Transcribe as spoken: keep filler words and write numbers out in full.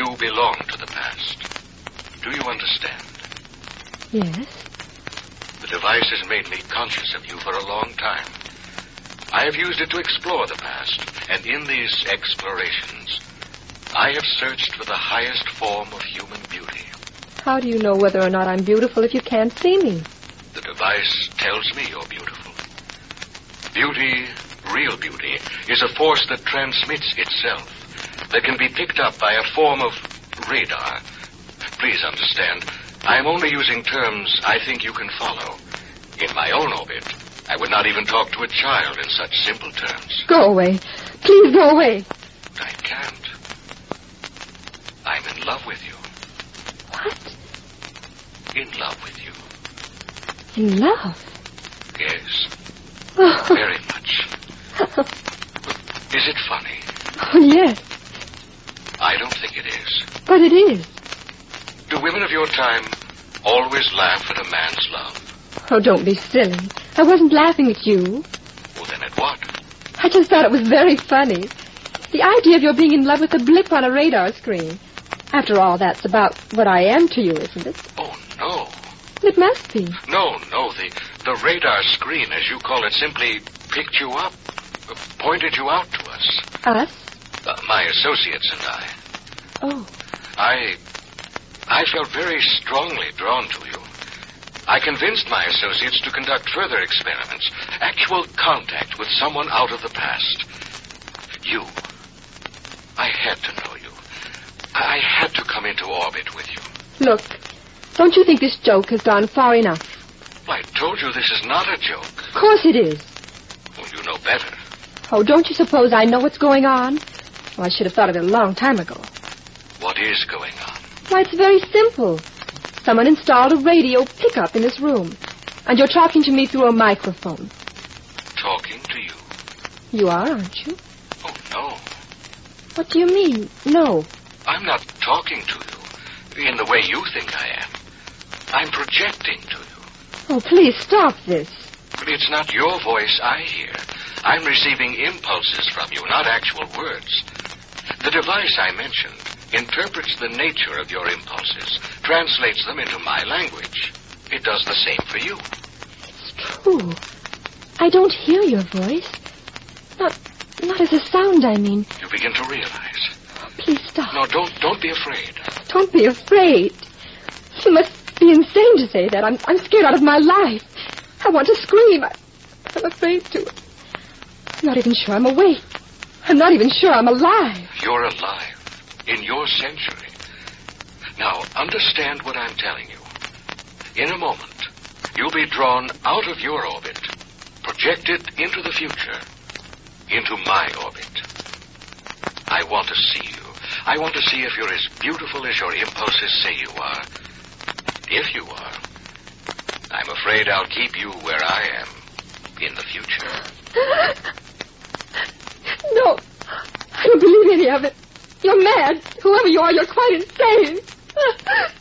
You belong to the past. Do you understand? Yes. The device has made me conscious of you for a long time. I have used it to explore the past, and in these explorations, I have searched for the highest form of human beauty. How do you know whether or not I'm beautiful if you can't see me? The device tells me you're beautiful. Beauty, real beauty, is a force that transmits itself, that can be picked up by a form of radar. Please understand, I'm only using terms I think you can follow. In my own orbit, I would not even talk to a child in such simple terms. Go away. Please go away. I can't. I'm in love with you. What? In love with you. In love? Yes. Oh. Very much. Is it funny? Oh, yes. I don't think it is. But it is. Do women of your time always laugh at a man's love? Oh, don't be silly. I wasn't laughing at you. Well, then at what? I just thought it was very funny. The idea of your being in love with a blip on a radar screen. After all, that's about what I am to you, isn't it? Oh, no. It must be. No, no. The, the radar screen, as you call it, simply picked you up, uh, pointed you out to us. Us? Uh, my associates and I. Oh. I... I felt very strongly drawn to you. I convinced my associates to conduct further experiments, actual contact with someone out of the past. You. I had to know you. I had to come into orbit with you. Look, don't you think this joke has gone far enough? I told you this is not a joke. Of course it is. Well, you know better. Oh, don't you suppose I know what's going on? Oh, I should have thought of it a long time ago. What is going on? Why, it's very simple. Someone installed a radio pickup in this room, and you're talking to me through a microphone. Talking to you? You are, aren't you? Oh, no. What do you mean, no? I'm not talking to you in the way you think I am. I'm projecting to you. Oh, please stop this. But it's not your voice I hear. I'm receiving impulses from you, not actual words. The device I mentioned interprets the nature of your impulses, translates them into my language. It does the same for you. It's true. I don't hear your voice. Not, not as a sound, I mean. You begin to realize. Oh, please stop. No, don't, don't be afraid. Don't be afraid. You must be insane to say that. I'm, I'm scared out of my life. I want to scream. I, I'm afraid to. I'm not even sure I'm awake. I'm not even sure I'm alive. You're alive. In your century. Now, understand what I'm telling you. In a moment, you'll be drawn out of your orbit, projected into the future, into my orbit. I want to see you. I want to see if you're as beautiful as your impulses say you are. If you are, I'm afraid I'll keep you where I am in the future. No, I don't believe any of it. You're mad. Whoever you are, you're quite insane.